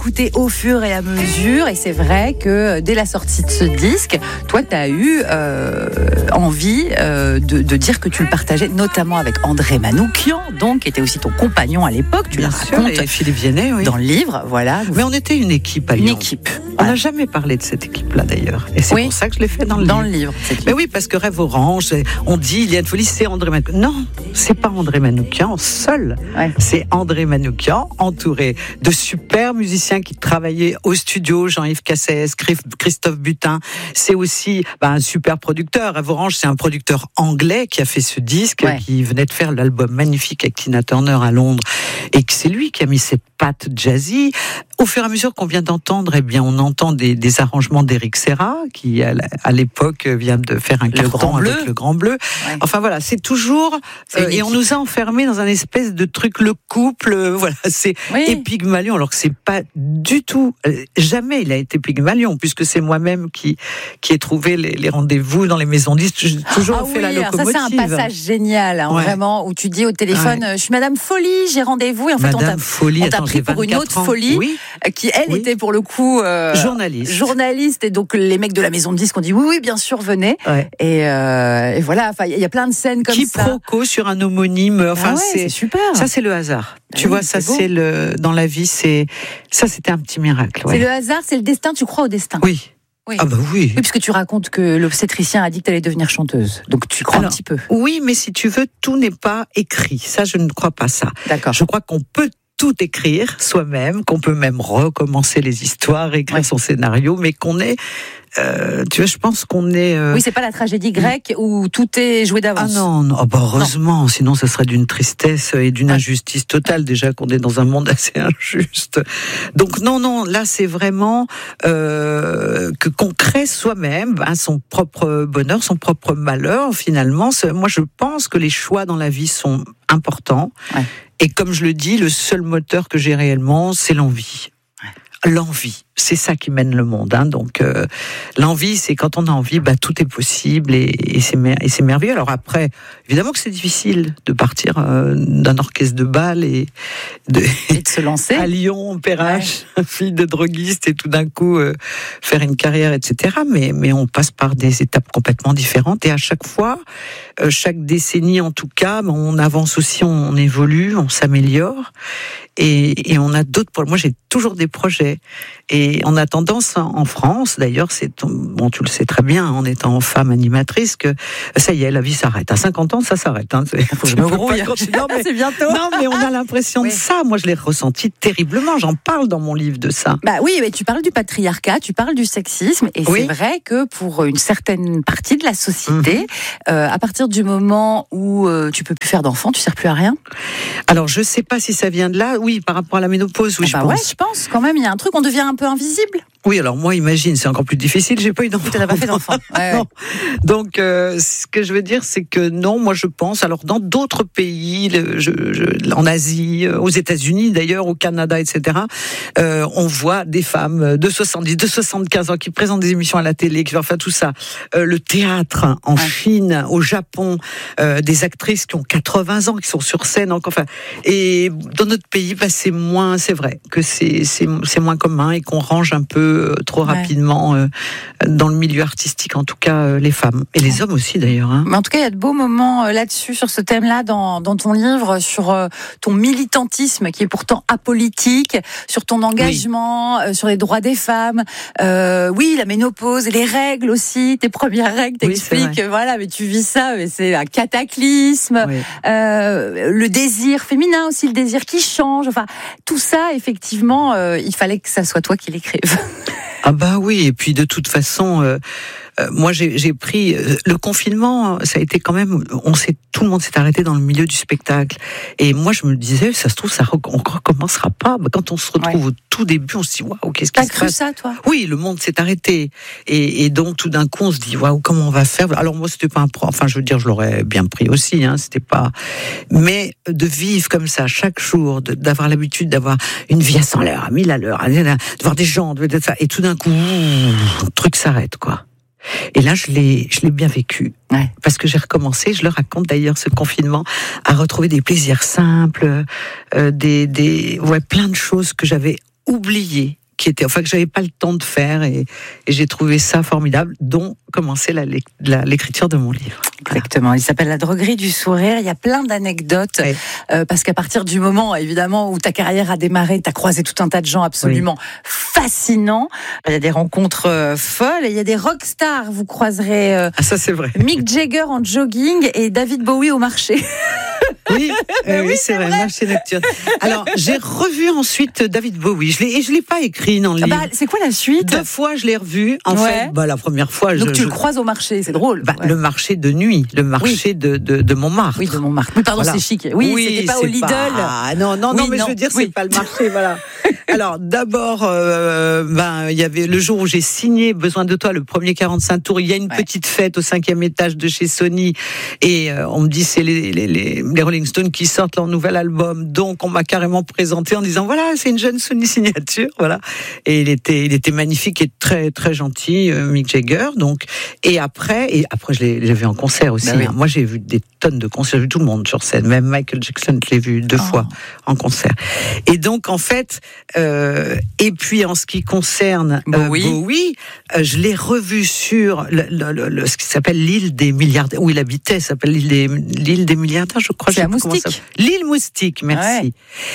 écouté au fur et à mesure. Et c'est vrai que dès la sortie de ce disque, toi, tu as eu envie de dire que tu le partageais, notamment avec André Manoukian, donc, qui était aussi ton compagnon à l'époque. Tu le racontes et Philippe Viennet, oui. Dans le livre, voilà. Mais on était une équipe à Lyon. Une équipe. On n'a jamais parlé de cette équipe-là, d'ailleurs. Et c'est pour ça que je l'ai fait dans le livre. Mais oui, parce que Rêve Orange, on dit Iliane Folie, c'est André Manoukian. Non, c'est pas André Manoukian seul. Ouais. C'est André Manoukian, entouré de super musiciens qui travaillaient au studio, Jean-Yves Cassès, Christophe Butin. C'est aussi un super producteur. Rêve Orange, c'est un producteur anglais qui a fait ce disque, qui venait de faire l'album magnifique avec Tina Turner à Londres, et que c'est lui qui a mis ses pattes jazzy. Au fur et à mesure qu'on vient d'entendre, on entend des arrangements d'Éric Serra, qui à l'époque vient de faire un carton avec le Grand Bleu. Ouais. Enfin voilà, c'est toujours... et on nous a enfermés dans un espèce de truc, le couple, voilà, c'est Pygmalion, alors que c'est pas du tout... jamais il a été Pygmalion, puisque c'est moi-même qui ai trouvé les rendez-vous dans les maisons disques. J'ai toujours fait la locomotive. Ça, c'est un passage génial, vraiment, où tu dis au téléphone, je suis Madame Folie, j'ai rendez-vous, et en fait, on t'a pris pour une autre Folie, qui, elle, était pour le coup... journaliste, et donc les mecs de la maison de disques ont dit oui, bien sûr, venez. Ouais. Et voilà, il y a plein de scènes comme ça. Quiproquo sur un homonyme, c'est super. Ça, c'est le hasard. Tu vois, ça, c'est dans la vie, c'était un petit miracle. Ouais. C'est le hasard, c'est le destin, tu crois au destin? Oui. Ah bah oui. Oui, puisque tu racontes que l'obstétricien a dit que tu allais devenir chanteuse. Donc tu crois un petit peu. Oui, mais si tu veux, tout n'est pas écrit. Ça, je ne crois pas ça. D'accord. Je crois qu'on peut tout écrire soi-même, qu'on peut même recommencer les histoires, écrire son scénario, mais qu'on est... tu vois, je pense qu'on est... Oui, c'est pas la tragédie grecque où tout est joué d'avance. Ah non, heureusement, sinon ça serait d'une tristesse et d'une injustice totale, déjà qu'on est dans un monde assez injuste. Donc non, là c'est vraiment qu'on crée soi-même son propre bonheur, son propre malheur, finalement. Moi, je pense que les choix dans la vie sont importants. Ouais. Et comme je le dis, le seul moteur que j'ai réellement, c'est l'envie. L'envie, c'est ça qui mène le monde. Donc l'envie, c'est quand on a envie, tout est possible et c'est merveilleux. Alors après, évidemment que c'est difficile de partir d'un orchestre de bal et de se lancer à Lyon, Perrache, fille de droguiste, et tout d'un coup faire une carrière, etc. Mais on passe par des étapes complètement différentes, et à chaque fois, chaque décennie en tout cas, on avance aussi, on évolue, on s'améliore. Et on a d'autres projets. Moi, j'ai toujours des projets. Et on a tendance, en France, d'ailleurs, tu le sais très bien, en étant femme animatrice, que ça y est, la vie s'arrête. À 50 ans, ça s'arrête. Faut que je me grouille. C'est bientôt. Non, mais on a l'impression de ça. Moi, je l'ai ressenti terriblement. J'en parle dans mon livre de ça. Oui, mais tu parles du patriarcat, tu parles du sexisme. Et c'est vrai que pour une certaine partie de la société, à partir du moment où tu peux plus faire d'enfants, tu sers plus à rien. Alors, je sais pas si ça vient de là. Oui, par rapport à la ménopause, oui, je pense. Ouais, je pense quand même, il y a un truc, on devient un peu invisible. Oui, alors moi, imagine, c'est encore plus difficile, j'ai pas eu d'enfant. Tu n'as pas fait d'enfant. Ouais. Donc, ce que je veux dire, c'est que non, moi je pense, alors dans d'autres pays, en Asie, aux États-Unis d'ailleurs, au Canada, etc., on voit des femmes de 70, de 75 ans qui présentent des émissions à la télé, qui font tout ça. Le théâtre en Chine, au Japon, des actrices qui ont 80 ans, qui sont sur scène, enfin. Et dans notre pays, c'est vrai que c'est moins commun et qu'on range un peu trop rapidement dans le milieu artistique, en tout cas les femmes et les hommes aussi d'ailleurs. Mais en tout cas, il y a de beaux moments là-dessus, sur ce thème-là, dans ton livre, sur ton militantisme qui est pourtant apolitique, sur ton engagement, sur les droits des femmes. Oui, la ménopause, les règles aussi, tes premières règles, t'expliques, voilà, mais tu vis ça, mais c'est un cataclysme. Oui. Le désir féminin aussi, le désir qui change. Enfin, tout ça, effectivement, il fallait que ça soit toi qui l'écrive. Ah oui, et puis de toute façon, moi j'ai pris le confinement, ça a été quand même, tout le monde s'est arrêté dans le milieu du spectacle, et moi je me disais, ça se trouve on recommencera pas. Quand on se retrouve au tout début, on se dit waouh, qu'est-ce qui se passe? T'as cru ça, toi? Oui, le monde s'est arrêté, et donc tout d'un coup on se dit waouh, comment on va faire? Alors moi c'était pas je veux dire, je l'aurais bien pris aussi, c'était pas, mais de vivre comme ça chaque jour, d'avoir l'habitude d'avoir une vie à 100 à l'heure, à 1000 à l'heure, de voir des gens, et tout d'un coup, le truc s'arrête, quoi. Et là, je l'ai bien vécu. Parce que j'ai recommencé, je le raconte d'ailleurs, ce confinement, à retrouver des plaisirs simples, plein de choses que j'avais oublié, que j'avais pas le temps de faire, et j'ai trouvé ça formidable, dont commencer l'écriture de mon livre. Exactement. Il s'appelle La droguerie du sourire. Il y a plein d'anecdotes, parce qu'à partir du moment, évidemment, où ta carrière a démarré, tu as croisé tout un tas de gens absolument fascinants. Il y a des rencontres folles, et il y a des rockstars. Vous croiserez ça c'est vrai. Mick Jagger en jogging et David Bowie au marché. Oui, c'est vrai, marché nocturne. Alors, j'ai revu ensuite David Bowie. Je l'ai pas écrit dans le livre. C'est quoi la suite ? 2 fois, je l'ai revu. En fait, la première fois, donc tu le croises au marché, c'est drôle. Le marché de nuit, le marché de Montmartre. Oui, de Montmartre. Oui, pardon, c'est chic. Oui, c'était pas au Lidl. Non, mais je veux dire, c'est pas le marché, voilà. Alors, d'abord, il y avait le jour où j'ai signé Besoin de toi, le premier 45 tours. Il y a une petite fête au 5e étage de chez Sony, et on me dit c'est les Rolling Stones qui sortent leur nouvel album. Donc, on m'a carrément présenté en disant voilà, c'est une jeune Sony signature, voilà. Et il était magnifique et très très gentil, Mick Jagger. Donc, et après, je l'ai vu en concert aussi. Oui. Moi, j'ai vu des tonnes de concerts, j'ai vu tout le monde sur scène. Même Michael Jackson, je l'ai vu 2 fois en concert. Et donc, en fait, et puis en ce qui concerne Bowie, je l'ai revu sur ce qui s'appelle l'île des milliardaires, où il habitait, ça s'appelle l'île des milliardaires, je crois. C'est à Moustique. L'île Moustique, merci. Ouais.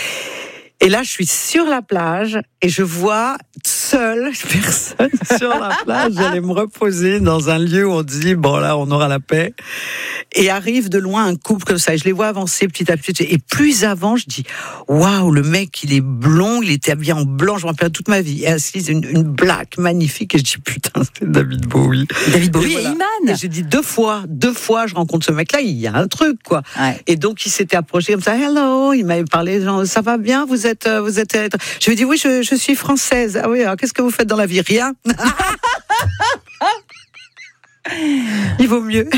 Et là, je suis sur la plage et je vois seule personne sur la plage. J'allais me reposer dans un lieu où on dit bon là, on aura la paix. Et arrive de loin un couple comme ça. Et je les vois avancer petit à petit. Et plus avant, je dis waouh, le mec, il est blond, il était habillé en blanc. Je me rappelle toute ma vie. Et assise, une black magnifique. Et je dis putain, c'est David Bowie. David Bowie et Iman. Et j'ai dit deux fois, je rencontre ce mec-là. Il y a un truc quoi. Ouais. Et donc il s'était approché comme ça. Hello, il m'avait parlé. Genre, ça va bien, vous êtes. Je lui ai dit oui, je suis française. Ah oui, alors qu'est-ce que vous faites dans la vie? Rien. Il vaut mieux.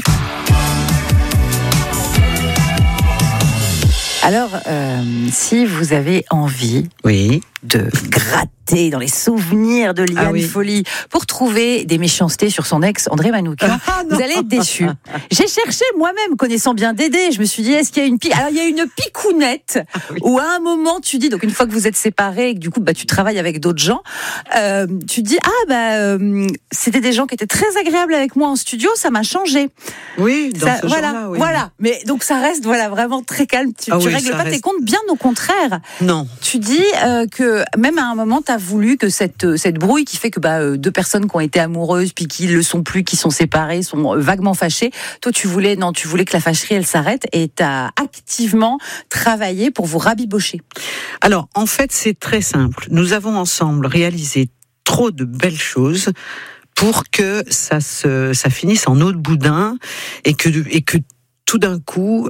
Alors, si vous avez envie de gratter dans les souvenirs de Liane Folly pour trouver des méchancetés sur son ex André Manoukian, vous allez être déçus. J'ai cherché moi-même, connaissant bien Dédé, je me suis dit, est-ce qu'il y a une Alors, il y a une picounette où à un moment, tu dis, donc une fois que vous êtes séparés et que du coup, tu travailles avec d'autres gens, tu dis, c'était des gens qui étaient très agréables avec moi en studio, ça m'a changé. Oui, dans ce genre-là, oui. Voilà, mais donc ça reste vraiment très calme. Tu règles pas tes comptes, bien au contraire. Non. Tu dis que même à un moment, tu as voulu que cette brouille qui fait que 2 personnes qui ont été amoureuses puis qui le sont plus, qui sont séparées, sont vaguement fâchées. Toi, tu voulais que la fâcherie elle s'arrête et tu as activement travaillé pour vous rabibocher. Alors, en fait, c'est très simple. Nous avons ensemble réalisé trop de belles choses pour que ça finisse en eau de boudin et que tout d'un coup,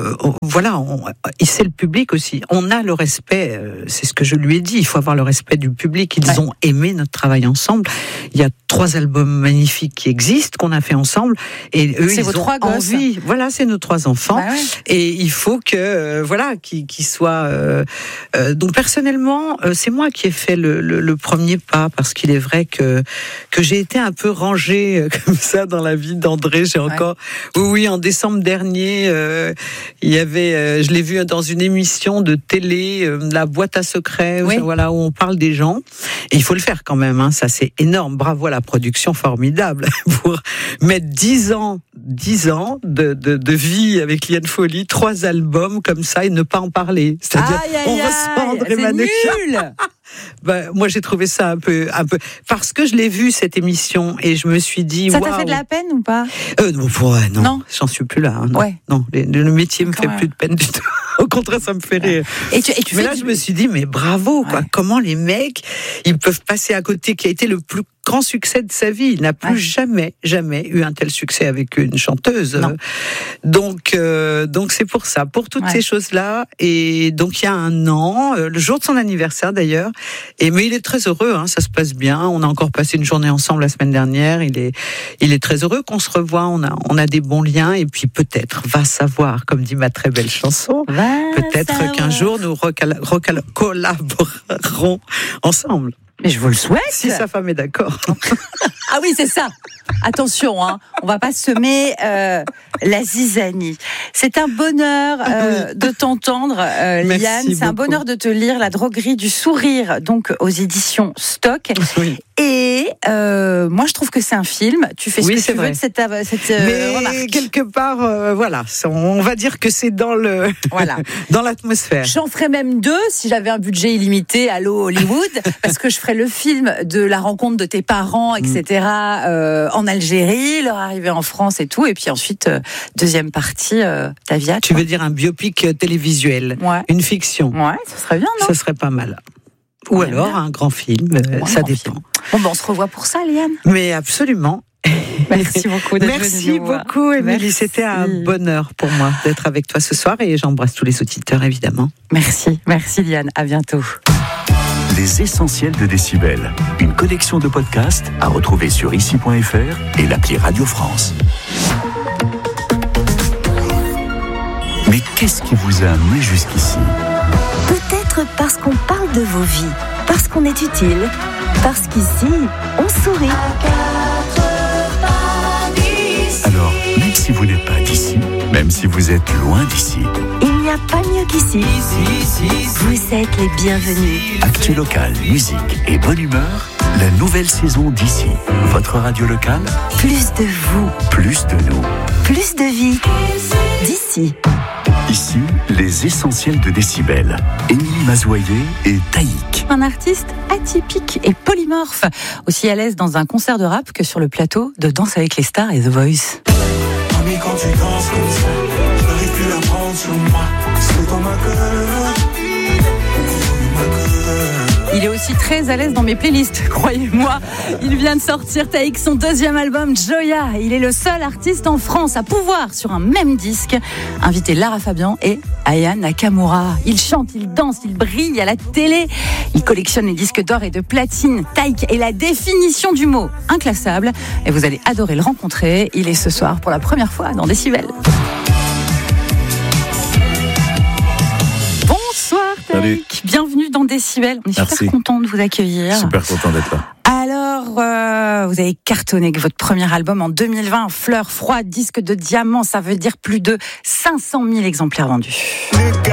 et c'est le public aussi. On a le respect, c'est ce que je lui ai dit, il faut avoir le respect du public. Ils ont aimé notre travail ensemble. Il y a 3 albums magnifiques qui existent, qu'on a fait ensemble. Et eux, ils ont envie. Voilà, c'est nos 3 enfants. Bah ouais. Et il faut que, qu'ils soient... donc personnellement, c'est moi qui ai fait le premier pas, parce qu'il est vrai que j'ai été un peu rangée comme ça dans la vie d'André. J'ai encore... Oui, en décembre dernier, il y avait, je l'ai vu dans une émission de télé, la boîte à secrets, où on parle des gens. Et il faut le faire quand même, ça c'est énorme. Bravo à la production, formidable pour mettre 10 ans de vie avec Liane Folly, 3 albums comme ça et ne pas en parler. C'est-à-dire, on reçoit André Manoukian. Moi j'ai trouvé ça un peu parce que je l'ai vu cette émission et je me suis dit ça t'a fait de la peine ou pas? Non, j'en suis plus là. Non, le métier me fait plus de peine du tout. Au contraire, ça me fait rire. Mais là, je me suis dit, mais bravo, quoi. Comment les mecs, ils peuvent passer à côté, qui a été le plus grand succès de sa vie. Il n'a plus jamais eu un tel succès avec une chanteuse. Donc c'est pour ça, pour toutes ces choses-là. Et donc, il y a un an, le jour de son anniversaire d'ailleurs. Mais il est très heureux, ça se passe bien. On a encore passé une journée ensemble la semaine dernière. Il est très heureux qu'on se revoie. On a des bons liens. Et puis peut-être, va savoir, comme dit ma très belle chanson, peut-être qu'un jour nous collaborerons ensemble. Mais je vous le souhaite. Si sa femme est d'accord. Ah oui, c'est ça. Attention, on va pas semer la zizanie. C'est un bonheur de t'entendre, Liane. C'est un bonheur de te lire La droguerie du sourire, donc aux éditions Stock. Oui. Et moi, je trouve que c'est un film. Tu fais ce que tu veux de cette mais remarque. Quelque part, voilà, on va dire que c'est dans dans l'atmosphère. J'en ferais même 2 si j'avais un budget illimité. Allô Hollywood, parce que je ferais le film de la rencontre de tes parents, etc. En Algérie, leur arrivée en France et tout, et puis ensuite deuxième partie, ta vie. Tu veux dire un biopic télévisuel, une fiction. Ouais, ça serait bien, non? Ça serait pas mal. Ou alors bien. Un grand film, ça dépend. Bon, on se revoit pour ça, Liane. Mais absolument. Merci beaucoup d'être Merci beaucoup, Émilie. C'était un bonheur pour moi d'être avec toi ce soir et j'embrasse tous les auditeurs, évidemment. Merci, Liane. À bientôt. Les essentiels de Décibel, une collection de podcasts à retrouver sur ici.fr et l'appli Radio France. Mais qu'est-ce qui vous a amené jusqu'ici? Peut-être parce qu'on parle de vos vies, parce qu'on est utile, parce qu'ici, on sourit. Alors, même si vous n'êtes pas d'ici, même si vous êtes loin d'ici, il n'y a pas mieux qu'ici. Vous êtes les bienvenus. Actu local, musique et bonne humeur, la nouvelle saison d'Ici. Votre radio locale. Plus de vous. Plus de nous. Plus de vie. D'ici. Ici, les essentiels de Décibel. Émilie Mazoyer et Taïk. Un artiste atypique et polymorphe, aussi à l'aise dans un concert de rap que sur le plateau de Danse avec les stars et The Voice. Mais quand tu danses comme ça, je n'arrive plus à prendre sur moi. C'est dans ma gueule. Il est aussi très à l'aise dans mes playlists, croyez-moi. Il vient de sortir Taïk son 2e album, Joya. Il est le seul artiste en France à pouvoir, sur un même disque, inviter Lara Fabian et Aya Nakamura. Il chante, il danse, il brille à la télé. Il collectionne les disques d'or et de platine. Taïk est la définition du mot inclassable. Et vous allez adorer le rencontrer. Il est ce soir pour la première fois dans Décibel. Salut. Bienvenue dans Décibel. On est super content de vous accueillir. Super content d'être là. Alors, vous avez cartonné avec votre premier album en 2020, Fleurs froides, disque de diamant, ça veut dire plus de 500 000 exemplaires vendus.